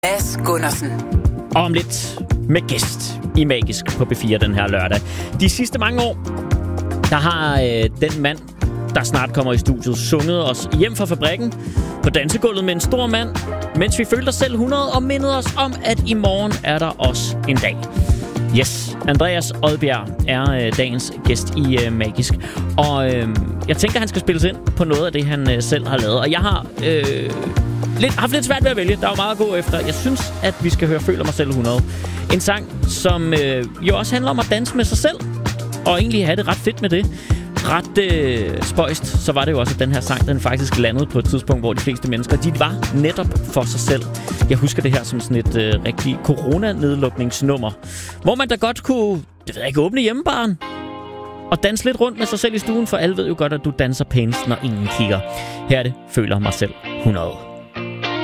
Mads Gundersen. Og om lidt med gæst i Magisk på B4 den her lørdag. De sidste mange år, der har den mand, der snart kommer i studiet, sunget os hjem fra fabrikken på dansegulvet med en stor mand, mens vi følte os selv 100 og mindede os om, at i morgen er der også en dag. Yes, Andreas Odbjerg er dagens gæst i Magisk. Og jeg tænker, han skal spilles ind på noget af det, han selv har lavet. Og jeg har haft lidt svært ved at vælge. Der er jo meget at gå efter. Jeg synes, at vi skal høre Føler mig selv 100. En sang, som jo også handler om at danse med sig selv. Og egentlig have det ret fedt med det. Ret spøjst, så var det jo også, at den her sang, den faktisk landede på et tidspunkt, hvor de fleste mennesker, de var netop for sig selv. Jeg husker det her som sådan et rigtig coronanedlukningsnummer, hvor man da godt kunne, åbne hjemmebaren og danse lidt rundt med sig selv i stuen, for alle ved jo godt, at du danser pænest, når ingen kigger. Her er det Føler mig selv 100.